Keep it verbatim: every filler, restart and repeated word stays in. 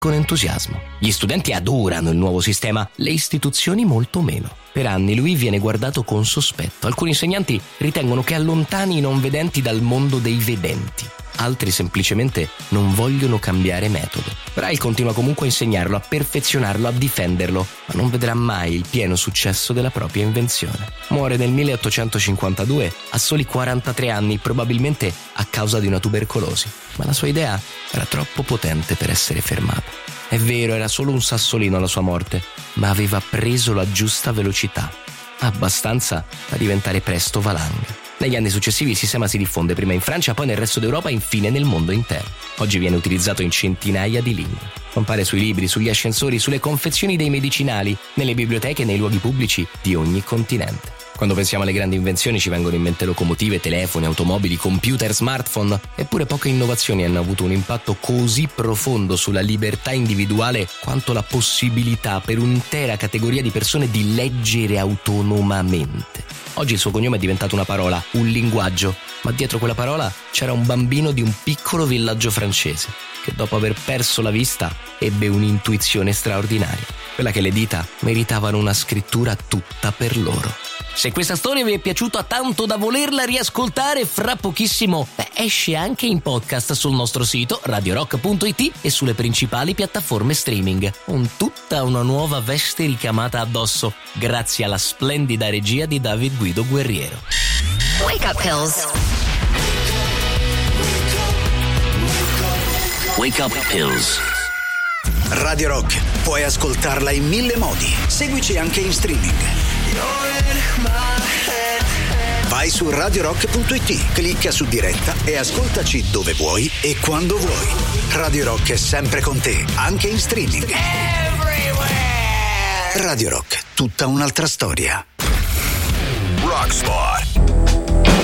con entusiasmo. Gli studenti adorano il nuovo sistema, le istituzioni molto meno. Per anni lui viene guardato con sospetto. Alcuni insegnanti ritengono che allontani i non vedenti dal mondo dei vedenti. Altri semplicemente non vogliono cambiare metodo. Braille continua comunque a insegnarlo, a perfezionarlo, a difenderlo, ma non vedrà mai il pieno successo della propria invenzione. Muore nel milleottocentocinquantadue a soli quarantatré anni, probabilmente a causa di una tubercolosi. Ma la sua idea era troppo potente per essere fermata. È vero, era solo un sassolino alla sua morte, ma aveva preso la giusta velocità, abbastanza da diventare presto valanga. Negli anni successivi il sistema si diffonde prima in Francia, poi nel resto d'Europa e infine nel mondo intero. Oggi viene utilizzato in centinaia di lingue. Compare sui libri, sugli ascensori, sulle confezioni dei medicinali, nelle biblioteche e nei luoghi pubblici di ogni continente. Quando pensiamo alle grandi invenzioni ci vengono in mente locomotive, telefoni, automobili, computer, smartphone. Eppure poche innovazioni hanno avuto un impatto così profondo sulla libertà individuale quanto la possibilità per un'intera categoria di persone di leggere autonomamente. Oggi il suo cognome è diventato una parola, un linguaggio, ma dietro quella parola c'era un bambino di un piccolo villaggio francese che dopo aver perso la vista ebbe un'intuizione straordinaria, quella che le dita meritavano una scrittura tutta per loro. Se questa storia vi è piaciuta tanto da volerla riascoltare, fra pochissimo beh, esce anche in podcast sul nostro sito radio rock punto it e sulle principali piattaforme streaming, con tutta una nuova veste ricamata addosso, grazie alla splendida regia di David Guido Guerriero. Wake up pills. Wake up pills. Radio Rock, puoi ascoltarla in mille modi. Seguici anche in streaming. Vai su radio rock punto it, clicca su diretta e ascoltaci dove vuoi e quando vuoi. Radio Rock è sempre con te, anche in streaming. Radio Rock, tutta un'altra storia.